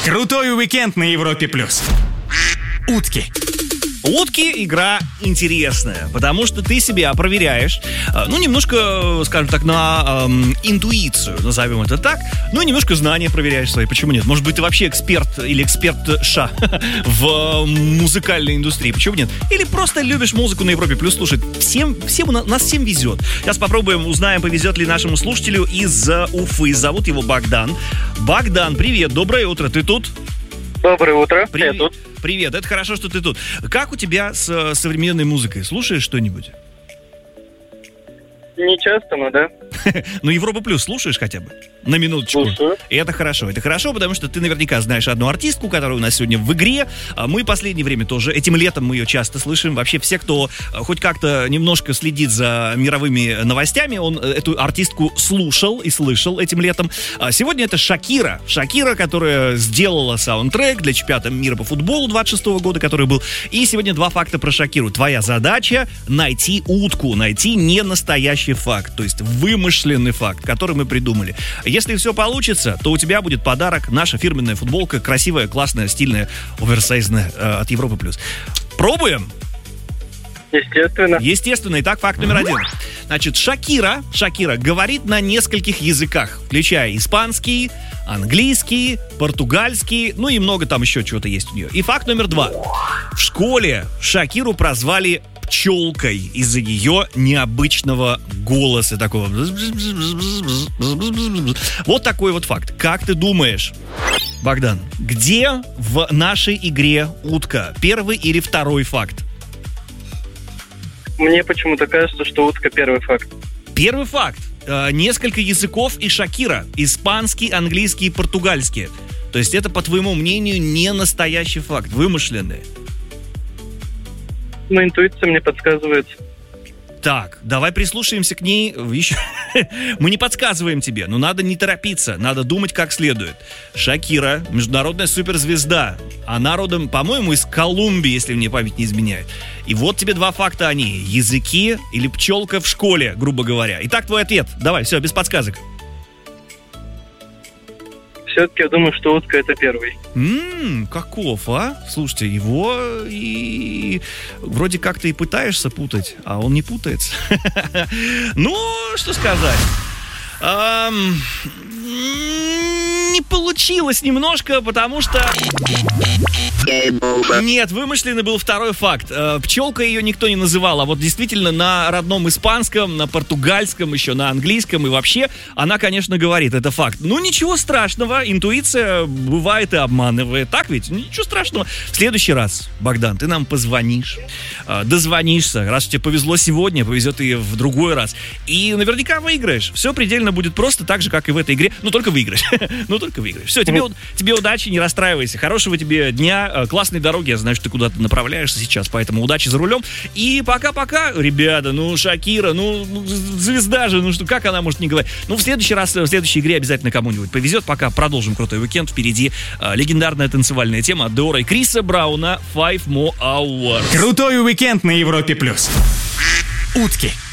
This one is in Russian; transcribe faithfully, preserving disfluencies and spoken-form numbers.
Крутой уикенд на Европе плюс. Утки. Утки — игра интересная, потому что ты себя проверяешь, ну, немножко, скажем так, на эм, интуицию, назовем это так, ну, и немножко знания проверяешь свои, почему нет? Может быть, ты вообще эксперт или эксперт-ша в музыкальной индустрии, почему нет? Или просто любишь музыку на Европе плюс слушать. Всем, всем, нас всем везет. Сейчас попробуем, узнаем, повезет ли нашему слушателю из Уфы. Зовут его Богдан. Богдан, привет, доброе утро, ты тут? Доброе утро, Привет. я тут. Привет, это хорошо, что ты тут. Как у тебя с современной музыкой? Слушаешь что-нибудь? Не часто, но да. Ну, Европа плюс слушаешь хотя бы? На минуточку. Слушаю. И это хорошо. Это хорошо, потому что ты наверняка знаешь одну артистку, которая у нас сегодня в игре. Мы в последнее время тоже, этим летом мы ее часто слышим. Вообще все, кто хоть как-то немножко следит за мировыми новостями, он эту артистку слушал и слышал этим летом. Сегодня это Шакира. Шакира, которая сделала саундтрек для чемпионата мира по футболу двадцать шестого года, который был. И сегодня два факта про Шакиру. Твоя задача — найти утку, найти не настоящий факт, то есть вымышленный факт, который мы придумали. Если все получится, то у тебя будет подарок, наша фирменная футболка, красивая, классная, стильная, оверсайзная, э, от Европы плюс. Пробуем? Естественно. Естественно. Итак, факт номер один. Значит, Шакира, Шакира говорит на нескольких языках, включая испанский, английский, португальский, ну и много там еще чего-то есть у нее. И факт номер два. В школе Шакиру прозвали пчелкой из-за ее необычного голоса такого. Вот такой вот факт. Как ты думаешь, Богдан, где в нашей игре утка? Первый или второй факт? Мне почему-то кажется, что утка первый факт. Первый факт. Э, несколько языков и Шакира. Испанский, английский и португальский. То есть это, по твоему мнению, не настоящий факт, вымышленный. Но интуиция мне подсказывает. Так, давай прислушаемся к ней. Еще... Мы не подсказываем тебе, но надо не торопиться, надо думать как следует. Шакира, международная суперзвезда. Она родом, по-моему, из Колумбии, если мне память не изменяет. И вот тебе два факта о ней. Языки или пчелка в школе, грубо говоря. Итак, твой ответ. Давай, все, без подсказок. Все-таки я думаю, что утка это первый. Ммм, каков, а? Слушайте, его и вроде как ты и пытаешься путать, а он не путается. Ну, что сказать. Эм, не получилось немножко, потому что... Нет, вымышленный был второй факт. Пчелка ее никто не называл, а вот действительно на родном испанском, на португальском, еще на английском и вообще она, конечно, говорит, это факт. Ну, ничего страшного, интуиция бывает и обманывает. Так ведь? Ничего страшного. В следующий раз, Богдан, ты нам позвонишь, дозвонишься. Раз тебе повезло сегодня, повезет и в другой раз. И наверняка выиграешь. Все предельно будет просто так же, как и в этой игре. Ну, только выиграешь. Ну, только выиграешь. Все, тебе, тебе удачи, не расстраивайся. Хорошего тебе дня, классной дороги. Я знаю, что ты куда-то направляешься сейчас, поэтому удачи за рулем. И пока-пока, ребята. Ну, Шакира, ну, звезда же. Ну, что, как она может не говорить? Ну, в следующий раз, в следующей игре обязательно кому-нибудь повезет. Пока продолжим крутой уикенд. Впереди э, легендарная танцевальная тема от Деора и Криса Брауна «Five More Hours». Крутой уикенд на Европе плюс. Утки.